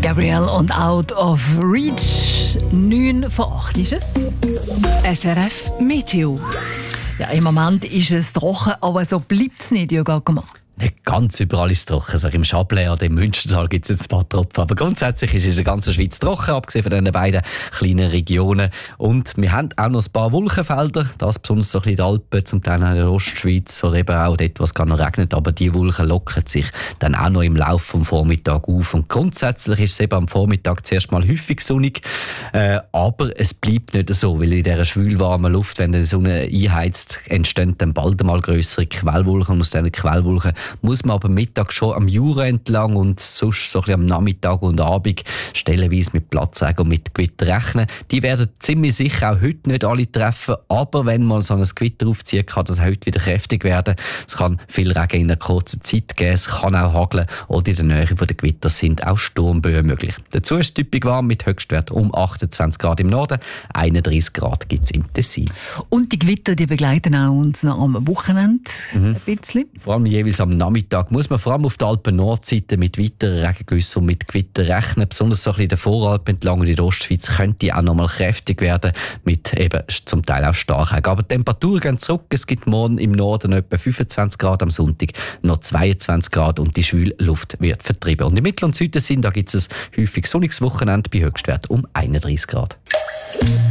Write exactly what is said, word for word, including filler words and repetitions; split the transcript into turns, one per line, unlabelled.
Gabrielle und Out of Reach. neun vor acht ist es.
S R F Meteo.
Ja, im Moment ist es trocken, aber so bleibt es nicht, Jürgen Ackermann.
Nicht ganz überall ist es trocken. Also im Chablais oder im Münstertal gibt es jetzt ein paar Tropfen. Aber grundsätzlich ist es in der ganzen Schweiz trocken, abgesehen von diesen beiden kleinen Regionen. Und wir haben auch noch ein paar Wolkenfelder. Das besonders so ein bisschen in den Alpen, zum Teil in der Ostschweiz oder eben auch dort, wo es gerade noch regnet. Aber die Wolken lockern sich dann auch noch im Laufe des Vormittags auf. Und grundsätzlich ist es eben am Vormittag zuerst mal häufig sonnig. Äh, aber es bleibt nicht so, weil in dieser schwülwarmen Luft, wenn die Sonne einheizt, entstehen dann bald einmal grössere Quellwolken. Und aus diesen Quellwolken muss man aber Mittag schon am Jura entlang und sonst so ein bisschen am Nachmittag und Abend stellenweise mit Platzregen und mit Gewitter rechnen. Die werden ziemlich sicher auch heute nicht alle treffen, aber wenn mal so ein Gewitter aufzieht, kann das heute wieder kräftig werden. Es kann viel Regen in einer kurzen Zeit geben, es kann auch hageln oder in der Nähe der Gewitter sind auch Sturmböen möglich. Dazu ist es typisch warm mit Höchstwert um achtundzwanzig Grad im Norden, einunddreißig Grad gibt es im Tessin.
Und die Gewitter, die begleiten auch uns noch am Wochenende mhm. ein bisschen.
Vor allem jeweils am Nachmittag muss man vor allem auf der Alpen-Nordseite mit weiteren Regengüssen und mit Gewitter rechnen. Besonders so ein bisschen in der Voralpen entlang und in der Ostschweiz könnte auch noch mal kräftig werden, mit eben zum Teil auch Starkregen. Aber die Temperaturen gehen zurück. Es gibt morgen im Norden etwa fünfundzwanzig Grad, am Sonntag noch zweiundzwanzig Grad und die schwüle Luft wird vertrieben. Und im Mittel- und Süden sind, da gibt es ein häufig sonniges Wochenende bei Höchstwert um einunddreißig Grad.